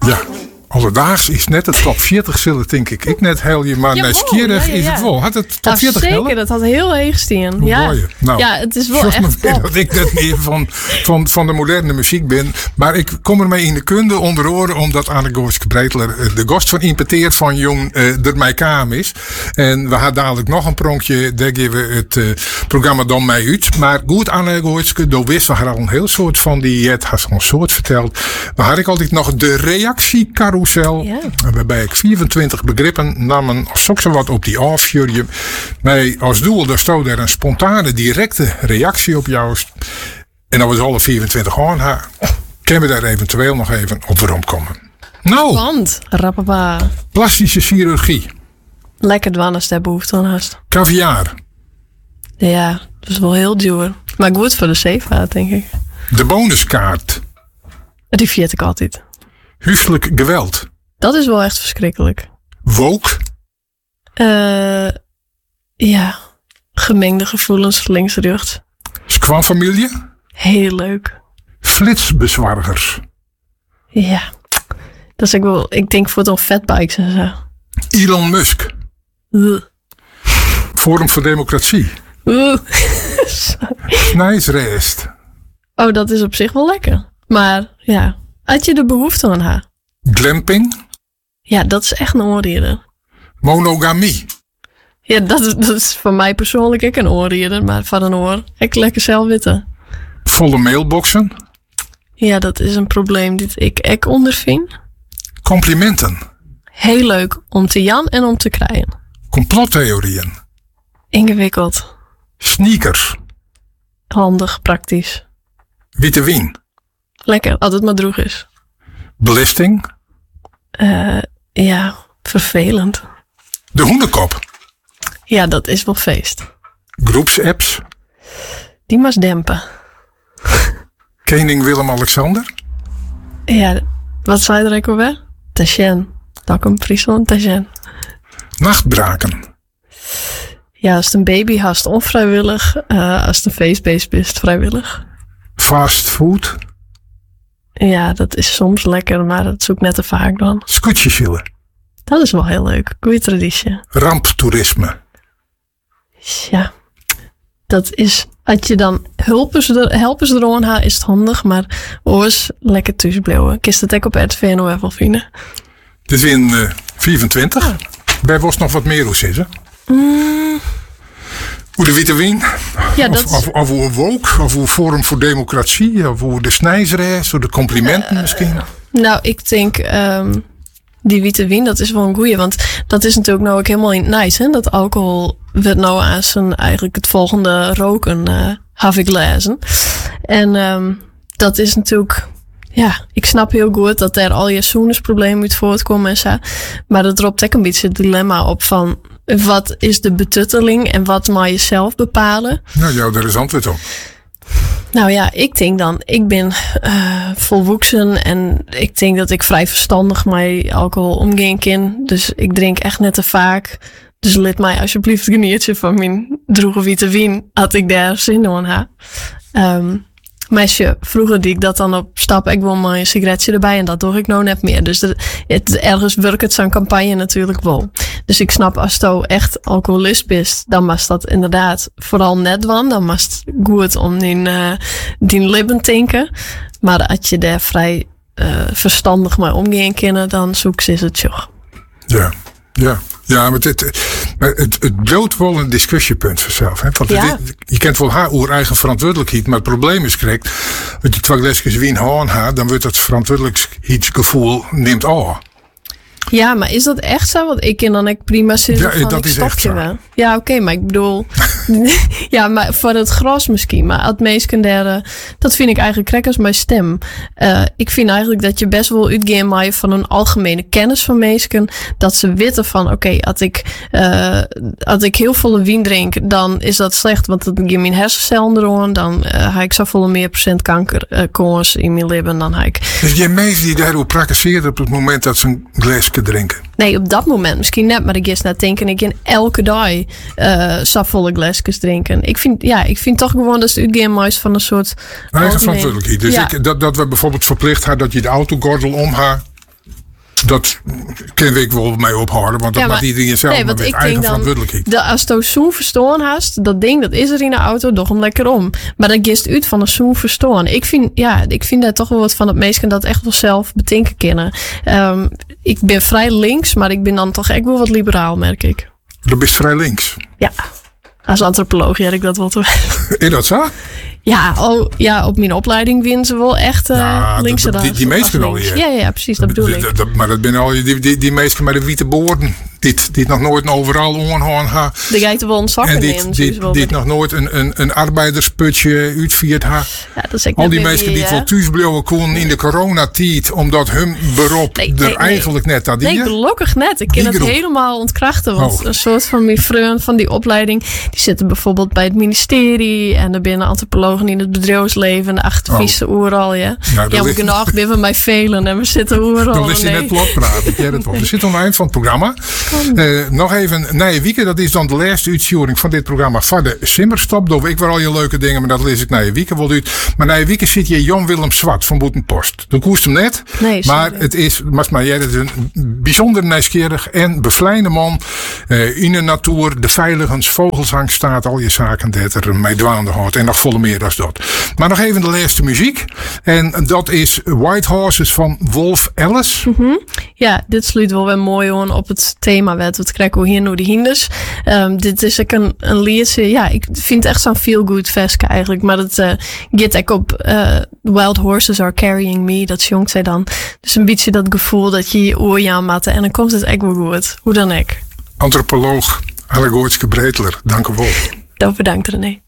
Ja. Alledaags is net de top 40 zullen, denk ik net heel je, maar nieuwsgierig is het wel. Had het top 40 zeker, hellen? dat had heel heeg gestaan. Ja. Nou, ja, het is wel echt top. Dat ik net meer van de moderne muziek ben. Maar ik kom ermee in de kunde onder oren, omdat Anne Gooitske Breedler de gast van importeert van Jong er mij kwam is. En we hadden dadelijk nog een pronkje, daar geven we het programma dan mij uit. Maar goed, Anne Gooitske, door wist we haar al een heel soort van die het had een soort verteld. Maar had ik altijd nog de reactiecarousel. Ja. Waarbij ik 24 begrippen namen of zo wat op die afjury. Mij als doel, daar stond er een spontane, directe reactie op jou. En dan was alle 24 aan. Kunnen we daar eventueel nog even op rondkomen? Nou. Want, rappapa. Plastische chirurgie. Lekker dwan als daar behoefte aan hast. Caviar. Ja, dat is wel heel duur. Maar goed voor de zeevaart, denk ik. De bonuskaart. Die viert ik altijd. Huiselijk geweld. Dat is wel echt verschrikkelijk. Woke. Ja. Gemengde gevoelens links rechts. Squamfamilie. Heel leuk. Flitsbezwargers. Ja. Dat is ook wel, ik denk voor het fatbikes en zo. Elon Musk. Forum voor Democratie. Snijsrest. Oh, dat is op zich wel lekker. Maar ja, had je de behoefte aan haar? Glamping. Ja, dat is echt een oorreder. Monogamie. Ja, dat is voor mij persoonlijk ook een oorreder. Maar van een oor, ik lekker zelf weten. Volle mailboxen. Ja, dat is een probleem die ik ondervind. Complimenten. Heel leuk om te jan en om te krijgen. Complottheorieën. Ingewikkeld. Sneakers. Handig, praktisch. Witte wien. Lekker, als het maar droeg is. Belisting. Ja, vervelend. De hoenderkop. Ja, dat is wel feest. Groepsapps. Die mag dempen. Koning Willem-Alexander. Ja, wat zei er ook alweer? Taschen. Dokkum, Friesland, Taschen. Nachtbraken. Ja, als het een baby hast, onvrijwillig. Als het een feestbeest is, vrijwillig. Fast food. Ja, dat is soms lekker, maar dat zoek net te vaak dan. Scootjesvillen. Dat is wel heel leuk. Goeie traditie. Ramptoerisme. Ja, dat is... Als je dan helpers eraan haalt, is het handig. Maar oors lekker thuis blijven. Kist het ook op RTV nog even vinden. Dit is in 24. Ja. Bij was nog wat meer hoe is het? Hoe de witte wien. Ja, of hoe woke. Of hoe Forum voor Democratie. Of hoe de snijsreis. Of de complimenten misschien. Nou, ik denk... die witte wien, dat is wel een goeie. Want dat is natuurlijk nou ook helemaal niet nice. Hè? Dat alcohol werd nou aan zijn eigenlijk het volgende roken. Heb ik lezen. En dat is natuurlijk... Ja, ik snap heel goed dat er al je zoenersproblemen uit voortkomen en zo. Maar dat roept ook een beetje het dilemma op van... Wat is de betutteling en wat mag je zelf bepalen? Nou ja, daar is antwoord op. Nou ja, ik denk dan, ik ben volwassen en ik denk dat ik vrij verstandig met alcohol omgaan kan. Dus ik drink echt net te vaak. Dus laat mij alsjeblieft een niertje van mijn droege witte wien, had ik daar zin in had. Meisje, vroeger die ik dat dan op stap, ik wil maar een sigaretje erbij en dat doe ik nou net meer. Dus ergens werkt het zo'n campagne natuurlijk wel. Dus ik snap als je echt alcoholist bent, dan was dat inderdaad vooral net van. Dan was het goed om die lippen tinken. Maar als je daar vrij verstandig mee omgaan kan, dan zoek ze het joh. Ja, ja. Ja, maar het bloot wel een discussiepunt vanzelf. Hè? Want je kent wel haar eigen verantwoordelijkheid, maar het probleem is correct. Dat je 2 glasjes wien aan dan wordt dat verantwoordelijkheidsgevoel neemt af. Ja, maar is dat echt zo? Want ik kan dan ook prima zitten ja, dat is echt zo. Wel. Ja, oké, maar ik bedoel... ja, maar voor het gras misschien. Maar het meeskendere, dat vind ik eigenlijk krek als mijn stem. Ik vind eigenlijk dat je best wel uitgaan mag van een algemene kennis van meesken. Dat ze weten van, oké, als ik heel volle wien drink, dan is dat slecht. Want dan geef mijn hersencellen erom. Dan heb ik zoveel meer procent kankerkans in mijn lippen. Dan heb ik... Dus je meest die daarop praktiseert op het moment dat ze een glasje drinken? Nee, op dat moment misschien net. Maar ik is net denken, ik kan elke dag volle glasjes drinken. Ik vind toch gewoon dat het uitgaan meest van een soort... Eigen verantwoordelijkheid. Dus dat we bijvoorbeeld verplicht hadden dat je de autogordel omhaalt. Dat kan ik wel mee ophouden, want dat mag iedereen zelf met eigen verantwoordelijkheid. Als je zo'n verstoorn hast, dat ding dat is er in de auto, doch hem lekker om. Maar dan gist uit van een zo'n verstoorn. Ik vind daar toch wel wat van het meesten dat echt wel zelf betinken kennen. Ik ben vrij links, maar ik ben dan toch echt wel wat liberaal, merk ik. Dat is vrij links? Ja, als antropoloog heb ik dat wel te. Is dat zo? Ja, op mijn opleiding winnen ze wel echt linkse dan. Die meesten al hier. Ja, precies, dat bedoel ik. Maar dat zijn al die meesten met de witte boorden. Die nog nooit overal onhoorn ha. Die gaat er wel een zakken nemen. Die nog nooit een arbeidersputje uitviert ha. Ja, dat is al die mensen die voor thuis bleven konden in de coronatijd, omdat hun beroep eigenlijk net had. Nee, gelukkig net. Ik kan het helemaal ontkrachten. Want een soort van mijn vriend van die opleiding, die zitten bijvoorbeeld bij het ministerie en er binnen antropologen in het bedrijfsleven, de activisten overal. Ja, we kunnen ook weer van mij velen en we zitten overal. Dan is je net plat praten. Ik het wel. We zitten aan het eind van het programma. Nog even, Nijwieke, dat is dan de laatste uitzending van dit programma van de Simmerstop. Doe ik wel al je leuke dingen, maar dat lees ik Nijwieke wel uit. Maar Nijwieke zit je Jan Willem Swart van Boetenpost. Dan koest hem net. Nee, maar het is een bijzonder nieuwsgierig en bevlijende man. In de natuur, de veiligens, vogelzang staat, al je zaken dat er mee dwaande houdt. En nog volle meer dan dat. Maar nog even de laatste muziek. En dat is White Horses van Wolf Alice. Mm-hmm. Ja, dit sluit wel weer mooi op het thema wat krijgen we hier nu de hinders. Dit is ook een liedje. Ja, ik vind het echt zo'n feel-good veske eigenlijk. Maar dat gaat ook op Wild Horses Are Carrying Me. Dat zongt zij dan. Dus een beetje dat gevoel dat je je oor aanmatte. En dan komt het echt wel goed. Hoe dan ook. Antropoloog Anne Goortske Breedler. Dank u wel. Dat bedankt René.